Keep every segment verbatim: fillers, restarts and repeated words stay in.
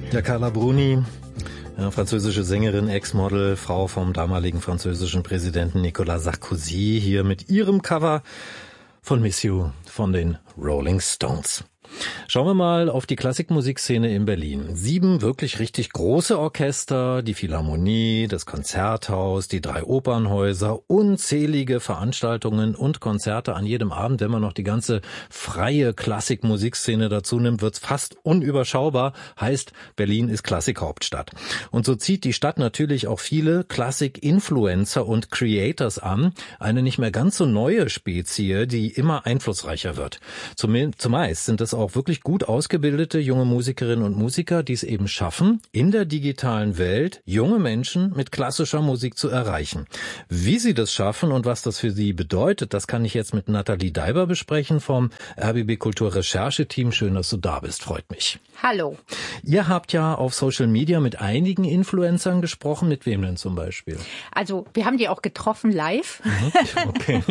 Ja, Carla Bruni, ja, französische Sängerin, Ex-Model, Frau vom damaligen französischen Präsidenten Nicolas Sarkozy, hier mit ihrem Cover von Miss You von den Rolling Stones. Schauen wir mal auf die Klassikmusikszene in Berlin. Sieben wirklich richtig große Orchester, die Philharmonie, das Konzerthaus, die drei Opernhäuser, unzählige Veranstaltungen und Konzerte an jedem Abend. Wenn man noch die ganze freie Klassikmusikszene dazu nimmt, wird's fast unüberschaubar. Heißt, Berlin ist Klassikhauptstadt. Und so zieht die Stadt natürlich auch viele Klassik-Influencer und Creators an. Eine nicht mehr ganz so neue Spezie, die immer einflussreicher wird. Zumeist sind es auch wirklich gut ausgebildete junge Musikerinnen und Musiker, die es eben schaffen, in der digitalen Welt junge Menschen mit klassischer Musik zu erreichen. Wie sie das schaffen und was das für sie bedeutet, das kann ich jetzt mit Nathalie Daiber besprechen vom R B B Kultur Rechercheteam. Schön, dass du da bist, freut mich. Hallo. Ihr habt ja auf Social Media mit einigen Influencern gesprochen. Mit wem denn zum Beispiel? Also wir haben die auch getroffen live. Okay.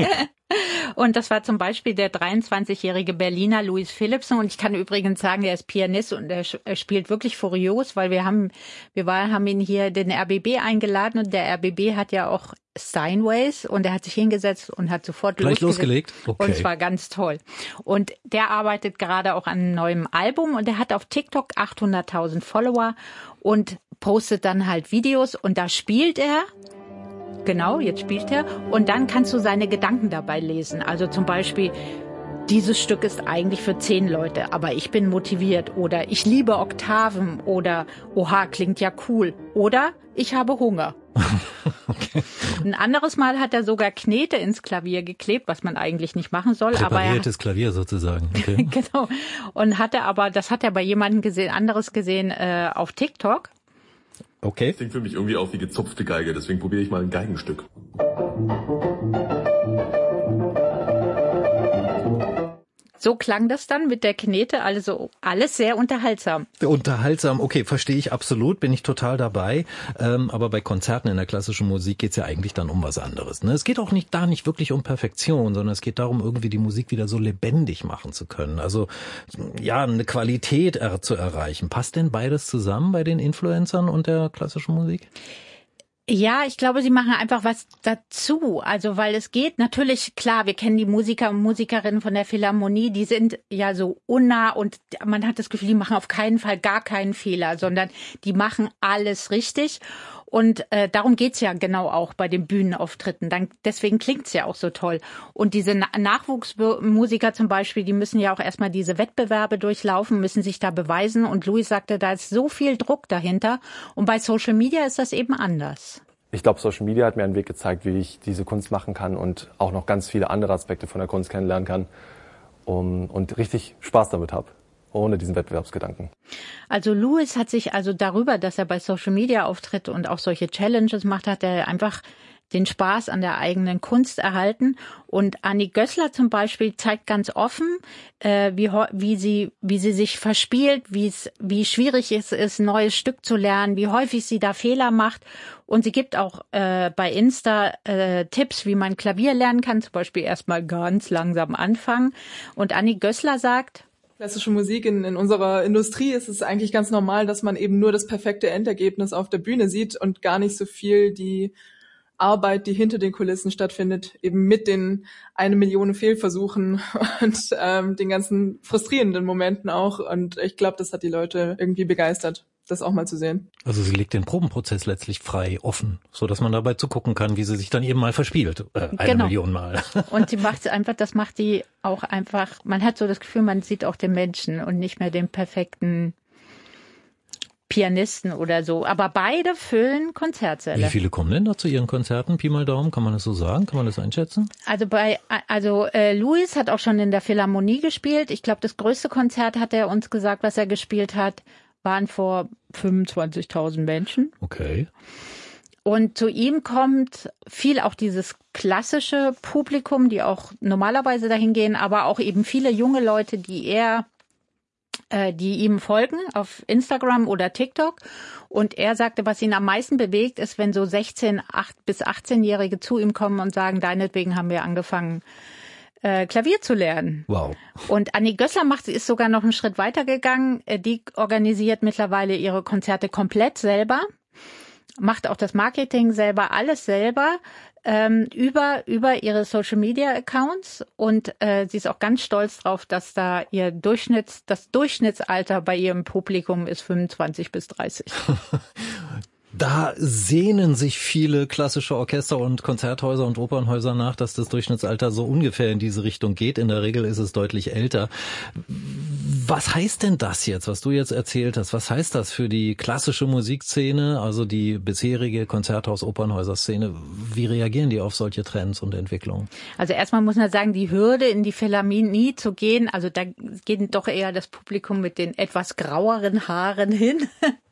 Und das war zum Beispiel der dreiundzwanzigjährige Berliner Louis Philipsen. Und ich kann übrigens sagen, er ist Pianist und er spielt wirklich furios, weil wir haben, wir waren, haben ihn hier den R B B eingeladen und der R B B hat ja auch Steinways und er hat sich hingesetzt und hat sofort Gleich losgelegt. Okay. Und es war ganz toll. Und der arbeitet gerade auch an einem neuen Album und er hat auf TikTok achthunderttausend Follower und postet dann halt Videos und da spielt er. Genau, jetzt spielt er. Und dann kannst du seine Gedanken dabei lesen. Also zum Beispiel, dieses Stück ist eigentlich für zehn Leute, aber ich bin motiviert. Oder ich liebe Oktaven. Oder, oha, klingt ja cool. Oder, ich habe Hunger. Okay. Ein anderes Mal hat er sogar Knete ins Klavier geklebt, was man eigentlich nicht machen soll. Präpariertes aber er, Klavier sozusagen. Okay. Genau. Und hatte aber, das hat er bei jemandem gesehen, anderes gesehen äh, auf TikTok. Okay. Das klingt für mich irgendwie auch wie gezupfte Geige, deswegen probiere ich mal ein Geigenstück. So klang das dann mit der Knete, also alles sehr unterhaltsam. Unterhaltsam, okay, verstehe ich absolut, bin ich total dabei. Ähm, aber bei Konzerten in der klassischen Musik geht's ja eigentlich dann um was anderes. Ne? Es geht auch nicht da nicht wirklich um Perfektion, sondern es geht darum, irgendwie die Musik wieder so lebendig machen zu können. Also ja, eine Qualität er- zu erreichen. Passt denn beides zusammen bei den Influencern und der klassischen Musik? Ja, ich glaube, sie machen einfach was dazu. Also, weil es geht natürlich, klar, wir kennen die Musiker und Musikerinnen von der Philharmonie, die sind ja so unnah und man hat das Gefühl, die machen auf keinen Fall gar keinen Fehler, sondern die machen alles richtig. Und äh, darum geht's ja genau auch bei den Bühnenauftritten. Dann, deswegen klingt's ja auch so toll. Und diese Na- Nachwuchsmusiker zum Beispiel, die müssen ja auch erstmal diese Wettbewerbe durchlaufen, müssen sich da beweisen. Und Louis sagte, da ist so viel Druck dahinter. Und bei Social Media ist das eben anders. Ich glaube, Social Media hat mir einen Weg gezeigt, wie ich diese Kunst machen kann und auch noch ganz viele andere Aspekte von der Kunst kennenlernen kann um, und richtig Spaß damit habe. Ohne diesen Wettbewerbsgedanken. Also Louis hat sich also darüber, dass er bei Social Media auftritt und auch solche Challenges macht, hat er einfach den Spaß an der eigenen Kunst erhalten. Und Annie Gößler zum Beispiel zeigt ganz offen, äh, wie, wie sie, wie sie sich verspielt, wie es, wie schwierig es ist, ein neues Stück zu lernen, wie häufig sie da Fehler macht. Und sie gibt auch äh, bei Insta äh, Tipps, wie man Klavier lernen kann, zum Beispiel erstmal ganz langsam anfangen. Und Annie Gößler sagt, klassische Musik in, in unserer Industrie ist es eigentlich ganz normal, dass man eben nur das perfekte Endergebnis auf der Bühne sieht und gar nicht so viel die Arbeit, die hinter den Kulissen stattfindet, eben mit den eine Million Fehlversuchen und ähm, den ganzen frustrierenden Momenten auch. Und ich glaube, das hat die Leute irgendwie begeistert, das auch mal zu sehen. Also sie legt den Probenprozess letztlich frei, offen, so dass man dabei zugucken kann, wie sie sich dann eben mal verspielt, äh, eine genau. Million Mal. Und sie macht es einfach, das macht die auch einfach, man hat so das Gefühl, man sieht auch den Menschen und nicht mehr den perfekten Pianisten oder so. Aber beide füllen Konzertsäle. Wie viele kommen denn da zu ihren Konzerten? Pi mal Daumen, kann man das so sagen? Kann man das einschätzen? Also bei, also äh, Louis hat auch schon in der Philharmonie gespielt. Ich glaube, das größte Konzert hat er uns gesagt, was er gespielt hat, waren vor fünfundzwanzigtausend Menschen. Okay. Und zu ihm kommt viel auch dieses klassische Publikum, die auch normalerweise dahin gehen, aber auch eben viele junge Leute, die er die ihm folgen auf Instagram oder TikTok. Und er sagte, was ihn am meisten bewegt, ist, wenn so sechzehn bis achtzehn-Jährige zu ihm kommen und sagen, deinetwegen haben wir angefangen, äh, Klavier zu lernen. Wow. Und Annie Gößler macht, sie ist sogar noch einen Schritt weiter gegangen. Die organisiert mittlerweile ihre Konzerte komplett selber, macht auch das Marketing selber, alles selber. Ähm, über über ihre Social Media Accounts und äh, sie ist auch ganz stolz drauf, dass da ihr Durchschnitts das Durchschnittsalter bei ihrem Publikum ist fünfundzwanzig bis dreißig. Da sehnen sich viele klassische Orchester und Konzerthäuser und Opernhäuser nach, dass das Durchschnittsalter so ungefähr in diese Richtung geht. In der Regel ist es deutlich älter. Was heißt denn das jetzt, was du jetzt erzählt hast? Was heißt das für die klassische Musikszene, also die bisherige Konzerthaus-Opernhäuser-Szene? Wie reagieren die auf solche Trends und Entwicklungen? Also erstmal muss man sagen, die Hürde in die Philharmonie zu gehen, also da geht doch eher das Publikum mit den etwas graueren Haaren hin.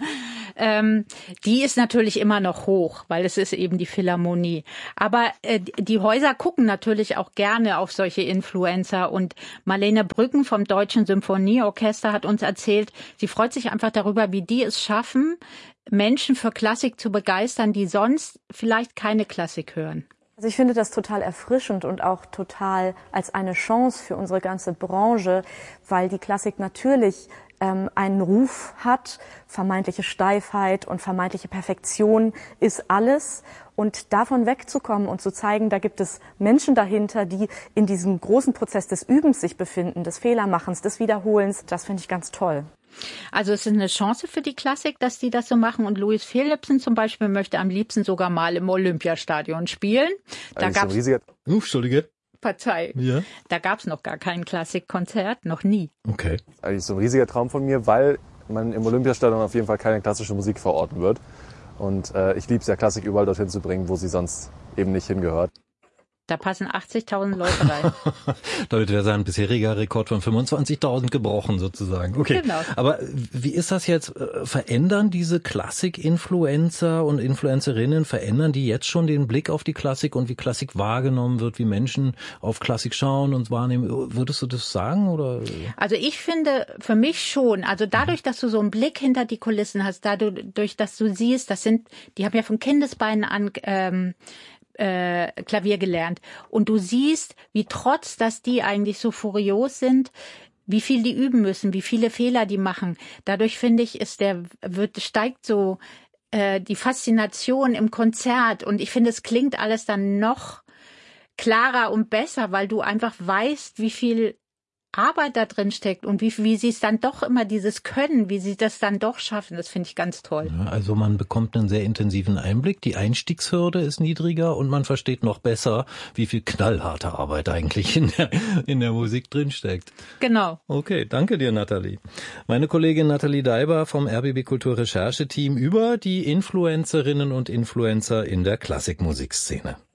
Ähm, die ist natürlich immer noch hoch, weil es ist eben die Philharmonie. Aber äh, die Häuser gucken natürlich auch gerne auf solche Influencer. Und Marlene Brücken vom Deutschen Symphonieorchester hat uns erzählt, sie freut sich einfach darüber, wie die es schaffen, Menschen für Klassik zu begeistern, die sonst vielleicht keine Klassik hören. Also ich finde das total erfrischend und auch total als eine Chance für unsere ganze Branche, weil die Klassik natürlich ähm, einen Ruf hat, vermeintliche Steifheit und vermeintliche Perfektion ist alles. Und davon wegzukommen und zu zeigen, da gibt es Menschen dahinter, die in diesem großen Prozess des Übens sich befinden, des Fehlermachens, des Wiederholens, das finde ich ganz toll. Also es ist eine Chance für die Klassik, dass die das so machen. Und Louis Philipsen zum Beispiel möchte am liebsten sogar mal im Olympiastadion spielen. Da gab's so riesiger Uh, Entschuldige. Partei. Ja. Da gab's noch gar kein Klassikkonzert, noch nie. Okay. Eigentlich so ein riesiger Traum von mir, weil man im Olympiastadion auf jeden Fall keine klassische Musik verorten wird. Und äh, ich liebe es ja, Klassik überall dorthin zu bringen, wo sie sonst eben nicht hingehört. Da passen achtzigtausend Leute rein. Damit wäre sein bisheriger Rekord von fünfundzwanzigtausend gebrochen sozusagen. Okay. Genau. Aber wie ist das jetzt? Verändern diese Klassik-Influencer und Influencerinnen, verändern die jetzt schon den Blick auf die Klassik und wie Klassik wahrgenommen wird, wie Menschen auf Klassik schauen und wahrnehmen? Würdest du das sagen, oder? Also ich finde für mich schon, also dadurch, dass du so einen Blick hinter die Kulissen hast, dadurch, dass du siehst, das sind, die haben ja von Kindesbeinen an ähm, Äh, Klavier gelernt. Und du siehst, wie trotz, dass die eigentlich so furios sind, wie viel die üben müssen, wie viele Fehler die machen. Dadurch finde ich, ist der, wird, steigt so äh, die Faszination im Konzert. Und ich finde, es klingt alles dann noch klarer und besser, weil du einfach weißt, wie viel Arbeit da drin steckt und wie, wie sie es dann doch immer dieses Können, wie sie das dann doch schaffen, das finde ich ganz toll. Ja, also man bekommt einen sehr intensiven Einblick, die Einstiegshürde ist niedriger und man versteht noch besser, wie viel knallharte Arbeit eigentlich in der, in der Musik drinsteckt. Genau. Okay, danke dir, Nathalie. Meine Kollegin Nathalie Daiber vom R B B Kultur Rechercheteam über die Influencerinnen und Influencer in der Klassikmusikszene.